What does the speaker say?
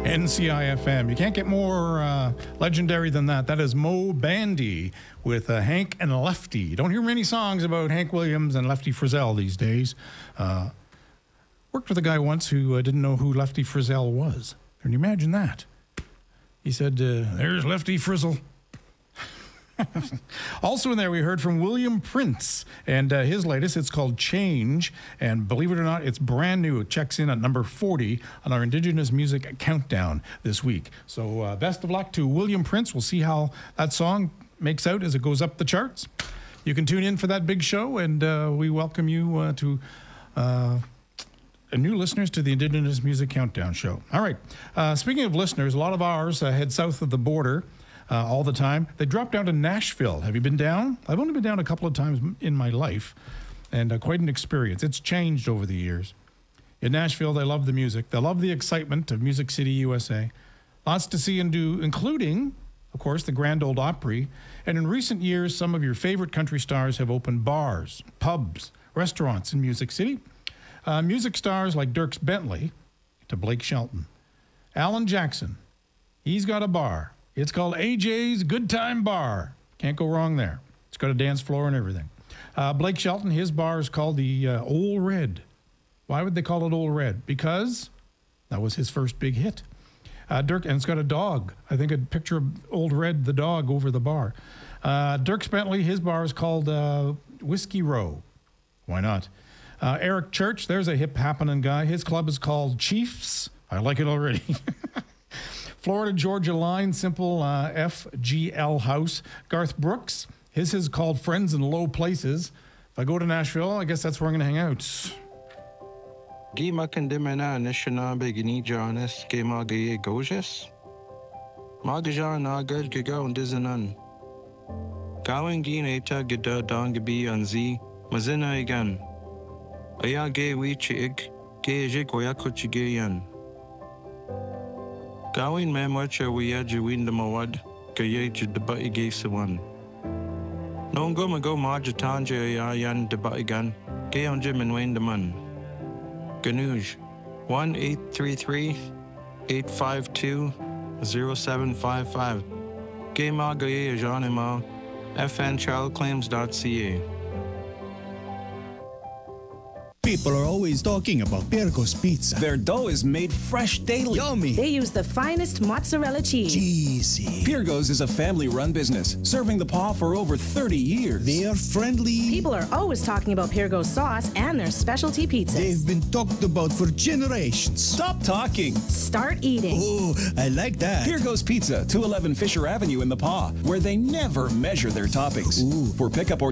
NCIFM. You can't get more legendary than that. That is Mo Bandy with Hank and Lefty. You don't hear many songs about Hank Williams and Lefty Frizzell these days. Worked with a guy once who didn't know who Lefty Frizzell was. Can you imagine that? He said, there's Lefty Frizzell. Also in there, we heard from William Prince and his latest. It's called Change, and believe it or not, it's brand new. It checks in at number 40 on our Indigenous Music Countdown this week. So best of luck to William Prince. We'll see how that song makes out as it goes up the charts. You can tune in for that big show, and we welcome you to new listeners to the Indigenous Music Countdown show. All right. Speaking of listeners, a lot of ours head south of the border all the time. They drop down to Nashville. Have you been down? I've only been down a couple of times in my life, and quite an experience. It's changed over the years. In Nashville, they love the music. They love the excitement of Music City, USA. Lots to see and do, including, of course, the Grand Ole Opry. And in recent years, some of your favorite country stars have opened bars, pubs, restaurants in Music City. Music stars like Dierks Bentley to Blake Shelton. Alan Jackson, he's got a bar. It's called AJ's Good Time Bar. Can't go wrong there. It's got a dance floor and everything. Blake Shelton, his bar is called the Ole Red. Why would they call it Ole Red? Because that was his first big hit. And it's got a dog. I think a picture of Old Red, the dog, over the bar. Dierks Bentley, his bar is called Whiskey Row. Why not? Eric Church, there's a hip happening guy. His club is called Chiefs. I like it already. Florida Georgia Line, simple FGL House. Garth Brooks, his is called Friends in Low Places. If I go to Nashville, I guess that's where I'm going to hang out. Gima Kandimena Nishana Begini Jonas, Gema Gaye Gojas. Magajan Nagal Giga und Dizanan. Gawin Gin Eta Gida Dangabi Anzi, Mazina Egan. Aya Gay Wichig, Gay Jikoyakuchigayan. Gawin Mamwacha Wiyajuin the Mawad, Gaye Jidabati Gaysawan. Nongo Mago Marjatanja Yayan Debatigan, Gay on Jim and Wayne the Man. Ganuj 1-833-852-0755. Gay Magaye Janima, fnchildclaims.ca. People are always talking about Pirco's Pizza. Their dough is made fresh daily. Yummy. They use the finest mozzarella cheese. Cheesy. Pirco's is a family-run business, serving the paw for over 30 years. They are friendly. People are always talking about Pirco's sauce and their specialty pizzas. They've been talked about for generations. Stop talking. Start eating. Oh, I like that. Pirco's Pizza, 211 Fisher Avenue in the paw, where they never measure their toppings. Ooh. For pickup or